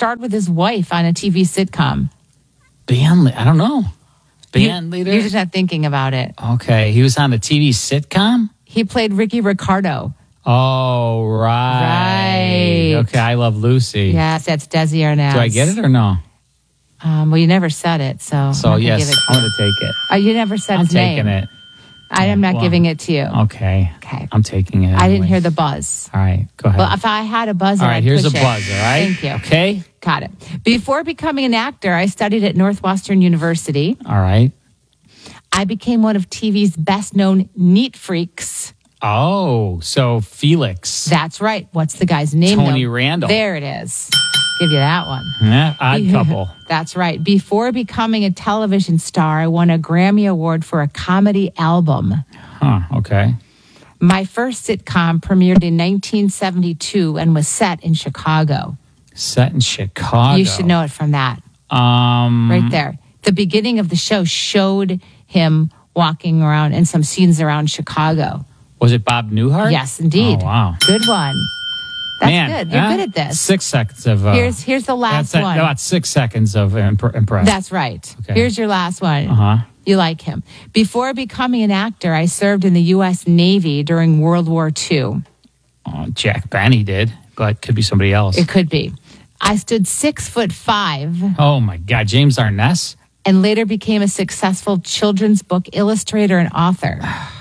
starred with his wife on a TV sitcom? I don't know. Band leader? You're just not thinking about it. Okay. He was on a TV sitcom? He played Ricky Ricardo. Oh, right. Right. Okay, I Love Lucy. Yes, that's Desi Arnaz. Do I get it or no? Well, you never said it, so I'm So, not gonna yes, give it I'm to going to take it. you. You never said I'm his name. taking it. I am not giving it to you. Okay. Okay. I'm taking it. I didn't anyway. hear the buzz. All right, go ahead. Well, if I had a buzzer, all right, I'd here's a push it. buzz, all right? Thank you. Okay. Got it. Before becoming an actor, I studied at Northwestern University. All right. I became one of TV's best-known neat freaks. Oh, so Felix. That's right. What's the guy's name? Tony though? Randall. There it is. Give you that one. Yeah, Odd Couple. That's right. Before becoming a television star, I won a Grammy Award for a comedy album. Huh, okay. My first sitcom premiered in 1972 and was set in Chicago. Set in Chicago. You should know it from that. Right there. The beginning of the show showed him walking around and some scenes around Chicago. Was it Bob Newhart? Yes, indeed. Oh, wow. Good one. That's Man, good. You're good at this. 6 seconds of... Here's the last one. About 6 seconds of impress. That's right. Okay. Here's your last one. Uh-huh. You like him. Before becoming an actor, I served in the U.S. Navy during World War II. Oh, Jack Benny did, but could be somebody else. It could be. I stood 6'5" Oh, my God. James Arness? and later became a successful children's book illustrator and author.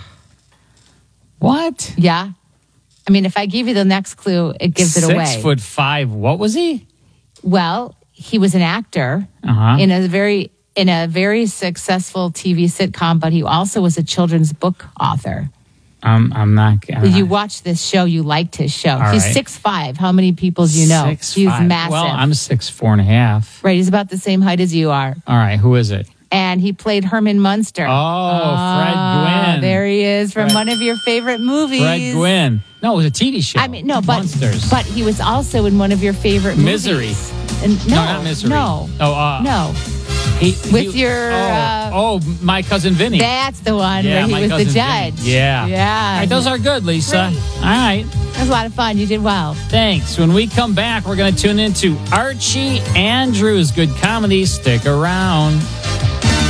What? Yeah. I mean, if I give you the next clue, it gives it away. 6'5". What was he? Well, he was an actor in a very successful TV sitcom, but he also was a children's book author. I'm not. You watch this show, you liked his show. All He's right. 6'5". How many people do you know? 6'5". He's massive. Well, I'm 6'4.5". Right, he's about the same height as you are. All right, who is it? And he played Herman Munster. Fred Gwynn. There he is from one of your favorite movies. Fred Gwynn. No, it was a TV show. I mean, no, but Monsters. but he was also in one of your favorite Misery. movies. And, No, not Misery. No. Oh, no. My Cousin Vinny. That's the one Yeah, where My he was the Cousin judge. Vinny. Yeah. Yeah. All right, those are good, Lisa. Great. All right. It was a lot of fun. You did well. Thanks. When we come back, we're going to tune into Archie Andrews. Good comedy. Stick around.